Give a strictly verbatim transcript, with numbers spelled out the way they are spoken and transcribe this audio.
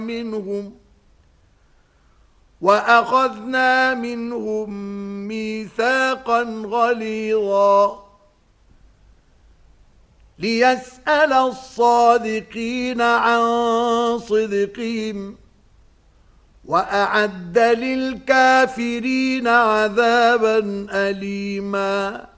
منهم وأخذنا منهم ميثاقا غليظا ليسأل الصادقين عن صدقهم وأعد للكافرين عذابا أليما